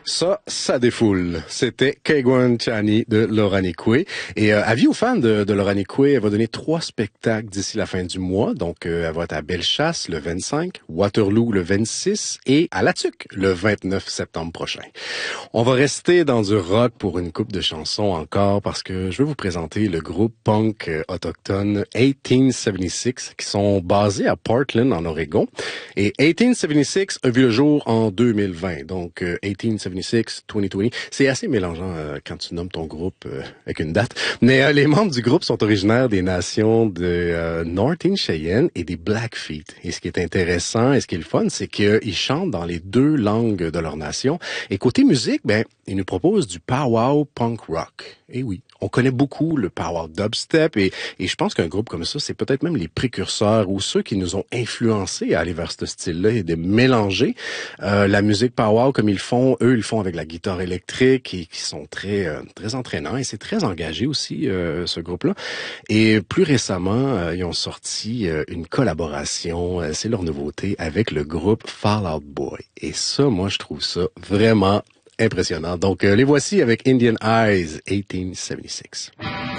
Ça défoule. C'était Keigwan Chani de L'Oraniquet. Et avis aux fans de L'Oraniquet, elle va donner 3 spectacles d'ici la fin du mois. Donc, elle va être à Bellechasse le 25, Waterloo le 26 et à La Tuque le 29 septembre prochain. On va rester dans du rock pour une couple de chansons encore parce que je veux vous présenter le groupe punk autochtone 1876 qui sont basés à Portland en Oregon. Et 1876 a vu le jour en 2020. Donc, 1876, 2020. C'est assez mélangeant quand tu nommes ton groupe avec une date. Mais les membres du groupe sont originaires des nations de Northern Cheyenne et des Blackfeet. Et ce qui est intéressant et ce qui est le fun, c'est qu'ils chantent dans les 2 langues de leur nation. Et côté musique, ils nous proposent du powwow punk rock. Et oui, on connaît beaucoup le powwow dubstep et je pense qu'un groupe comme ça, c'est peut-être même les précurseurs ou ceux qui nous ont influencés à aller vers ce style-là et de mélanger la musique powwow comme ils font. Eux, ils le font avec la guitare électrique et qui sont très très entraînants et c'est très engagé aussi ce groupe-là. Et plus récemment, ils ont sorti une collaboration, c'est leur nouveauté avec le groupe Fall Out Boy. Et ça, moi, je trouve ça vraiment impressionnant. Donc, les voici avec Indian Eyes 1876.